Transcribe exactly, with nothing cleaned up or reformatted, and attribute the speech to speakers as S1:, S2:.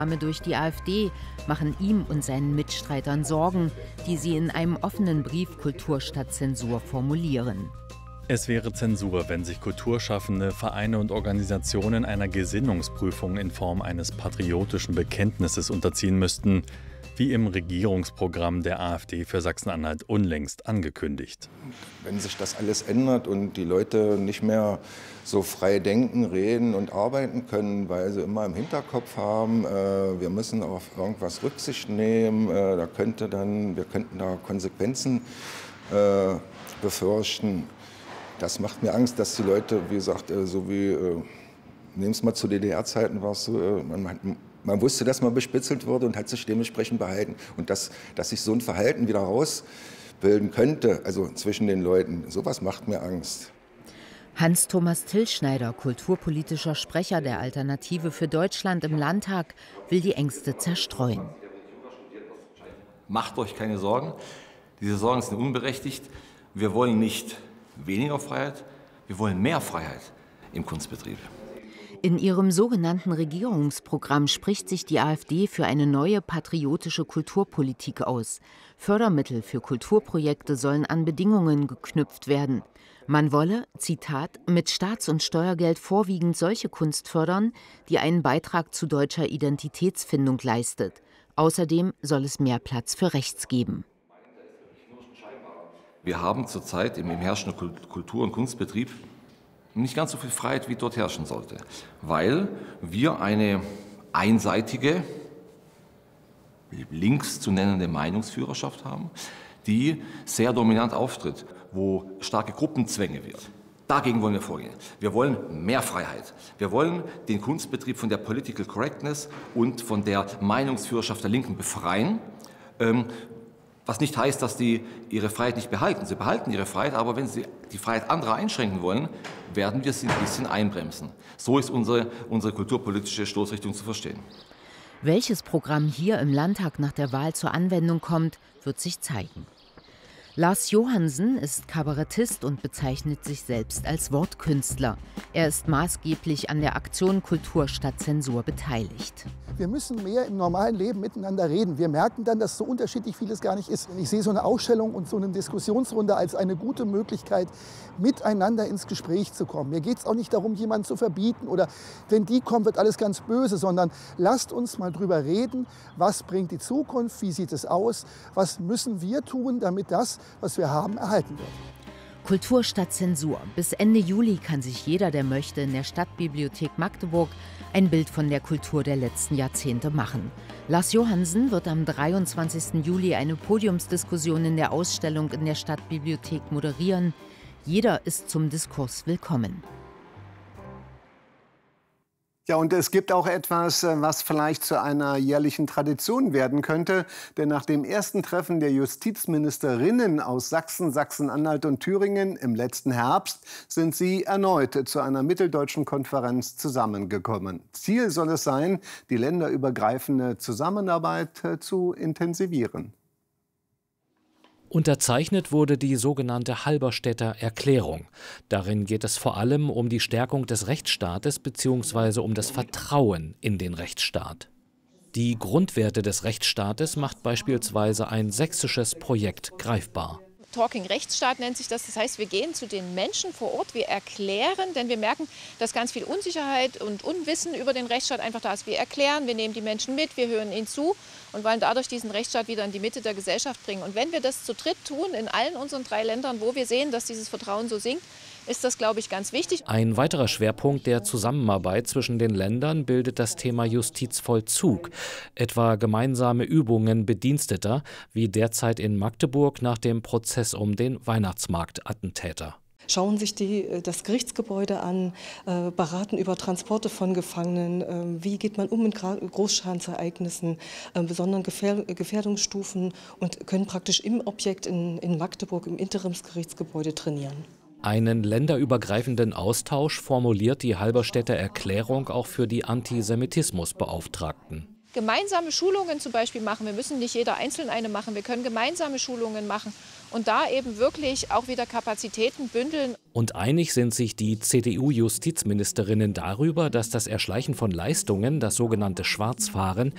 S1: Durch die AfD machen ihm und seinen Mitstreitern Sorgen, die sie in einem offenen Brief Kultur statt Zensur formulieren.
S2: Es wäre Zensur, wenn sich Kulturschaffende, Vereine und Organisationen einer Gesinnungsprüfung in Form eines patriotischen Bekenntnisses unterziehen müssten, wie im Regierungsprogramm der AfD für Sachsen-Anhalt unlängst angekündigt.
S3: Wenn sich das alles ändert und die Leute nicht mehr so frei denken, reden und arbeiten können, weil sie immer im Hinterkopf haben, äh, wir müssen auf irgendwas Rücksicht nehmen, äh, da könnte dann, wir könnten da Konsequenzen äh, befürchten. Das macht mir Angst, dass die Leute, wie gesagt, äh, so wie, äh, nehmen es mal zu D D R-Zeiten, war es so, äh, man, man, man wusste, dass man bespitzelt wurde und hat sich dementsprechend behalten. Und dass, dass sich so ein Verhalten wieder rausbilden könnte, also zwischen den Leuten, sowas macht mir Angst.
S1: Hans-Thomas Tillschneider, kulturpolitischer Sprecher der Alternative für Deutschland im Landtag, will die Ängste zerstreuen.
S4: Macht euch keine Sorgen. Diese Sorgen sind unberechtigt. Wir wollen nicht weniger Freiheit, wir wollen mehr Freiheit im Kunstbetrieb.
S1: In ihrem sogenannten Regierungsprogramm spricht sich die AfD für eine neue patriotische Kulturpolitik aus. Fördermittel für Kulturprojekte sollen an Bedingungen geknüpft werden. Man wolle, Zitat, mit Staats- und Steuergeld vorwiegend solche Kunst fördern, die einen Beitrag zu deutscher Identitätsfindung leistet. Außerdem soll es mehr Platz für Rechts geben.
S4: Wir haben zurzeit im herrschenden Kultur- und Kunstbetrieb nicht ganz so viel Freiheit, wie dort herrschen sollte, weil wir eine einseitige, links zu nennende Meinungsführerschaft haben, die sehr dominant auftritt, wo starke Gruppenzwänge wird. Dagegen wollen wir vorgehen. Wir wollen mehr Freiheit. Wir wollen den Kunstbetrieb von der Political Correctness und von der Meinungsführerschaft der Linken befreien. Ähm, Was nicht heißt, dass die ihre Freiheit nicht behalten. Sie behalten ihre Freiheit, aber wenn sie die Freiheit anderer einschränken wollen, werden wir sie ein bisschen einbremsen. So ist unsere, unsere kulturpolitische Stoßrichtung zu verstehen.
S1: Welches Programm hier im Landtag nach der Wahl zur Anwendung kommt, wird sich zeigen. Lars Johansen ist Kabarettist und bezeichnet sich selbst als Wortkünstler. Er ist maßgeblich an der Aktion Kultur statt Zensur beteiligt.
S5: Wir müssen mehr im normalen Leben miteinander reden. Wir merken dann, dass so unterschiedlich vieles gar nicht ist. Ich sehe so eine Ausstellung und so eine Diskussionsrunde als eine gute Möglichkeit, miteinander ins Gespräch zu kommen. Mir geht es auch nicht darum, jemanden zu verbieten oder wenn die kommen, wird alles ganz böse, sondern lasst uns mal drüber reden, was bringt die Zukunft, wie sieht es aus, was müssen wir tun, damit das, was wir haben, erhalten wird.
S1: Kultur statt Zensur. Bis Ende Juli kann sich jeder, der möchte, in der Stadtbibliothek Magdeburg ein Bild von der Kultur der letzten Jahrzehnte machen. Lars Johansen wird am dreiundzwanzigsten Juli eine Podiumsdiskussion in der Ausstellung in der Stadtbibliothek moderieren. Jeder ist zum Diskurs willkommen.
S6: Ja, und es gibt auch etwas, was vielleicht zu einer jährlichen Tradition werden könnte. Denn nach dem ersten Treffen der Justizministerinnen aus Sachsen, Sachsen-Anhalt und Thüringen im letzten Herbst sind sie erneut zu einer mitteldeutschen Konferenz zusammengekommen. Ziel soll es sein, die länderübergreifende Zusammenarbeit zu intensivieren.
S7: Unterzeichnet wurde die sogenannte Halberstädter Erklärung. Darin geht es vor allem um die Stärkung des Rechtsstaates bzw. um das Vertrauen in den Rechtsstaat. Die Grundwerte des Rechtsstaates macht beispielsweise ein sächsisches Projekt greifbar.
S8: Talking Rechtsstaat nennt sich das. Das heißt, wir gehen zu den Menschen vor Ort, wir erklären, denn wir merken, dass ganz viel Unsicherheit und Unwissen über den Rechtsstaat einfach da ist. Wir erklären, wir nehmen die Menschen mit, wir hören ihnen zu und wollen dadurch diesen Rechtsstaat wieder in die Mitte der Gesellschaft bringen. Und wenn wir das zu dritt tun, in allen unseren drei Ländern, wo wir sehen, dass dieses Vertrauen so sinkt, ist das, glaube ich, ganz wichtig.
S7: Ein weiterer Schwerpunkt der Zusammenarbeit zwischen den Ländern bildet das Thema Justizvollzug, etwa gemeinsame Übungen Bediensteter, wie derzeit in Magdeburg nach dem Prozess um den Weihnachtsmarktattentäter.
S9: Schauen sich die, das Gerichtsgebäude an, äh, beraten über Transporte von Gefangenen, äh, wie geht man um mit Großschadensereignissen, äh, besonderen Gefähr Gefährdungsstufen und können praktisch im Objekt in, in Magdeburg im Interimsgerichtsgebäude trainieren.
S7: Einen länderübergreifenden Austausch formuliert die Halberstädter Erklärung auch für die Antisemitismusbeauftragten.
S8: Gemeinsame Schulungen zum Beispiel machen. Wir müssen nicht jeder einzeln eine machen. Wir können gemeinsame Schulungen machen und da eben wirklich auch wieder Kapazitäten bündeln.
S7: Und einig sind sich die C D U-Justizministerinnen darüber, dass das Erschleichen von Leistungen, das sogenannte Schwarzfahren,